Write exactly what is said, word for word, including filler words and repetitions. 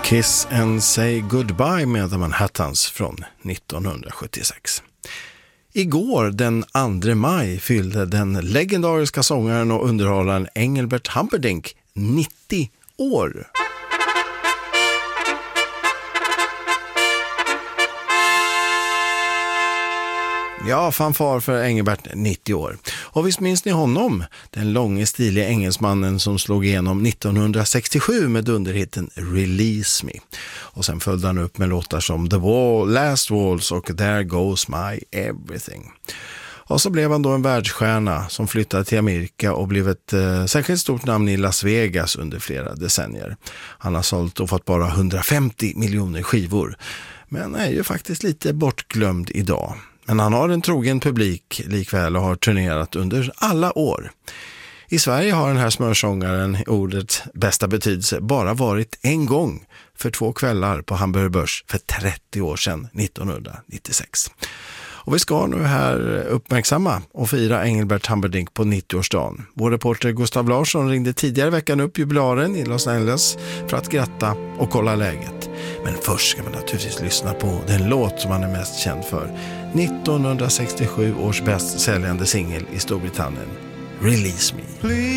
Kiss and Say Goodbye med The Manhattans från nittonhundrasjuttiosex. Igår den andra maj fyllde den legendariska sångaren och underhållaren Engelbert Humperdinck nittio år. Ja, fanfar för Engelbert, nittio år. Och visst minns ni honom? Den långe stiliga engelsmannen som slog igenom nittonhundrasextiosju med dunderhitten Release Me. Och sen följde han upp med låtar som The Wall, Last Waltz och There Goes My Everything. Och så blev han då en världsstjärna som flyttade till Amerika och blev ett eh, särskilt stort namn i Las Vegas under flera decennier. Han har sålt och fått bara hundrafemtio miljoner skivor, men är ju faktiskt lite bortglömd idag. Men han har en trogen publik likväl och har turnerat under alla år. I Sverige har den här smörsångaren i ordets bästa betydelse bara varit en gång för två kvällar på Hamburger Börs för trettio år sedan, nittonhundranittiosex. Och vi ska nu här uppmärksamma och fira Engelbert Humperdinck på nittioårsdagen. Vår reporter Gustav Larsson ringde tidigare veckan upp jubilaren i Los Angeles för att gratta och kolla läget. Men först ska man naturligtvis lyssna på den låt som han är mest känd för. nittonhundrasextiosju års bäst säljande singel i Storbritannien, Release Me.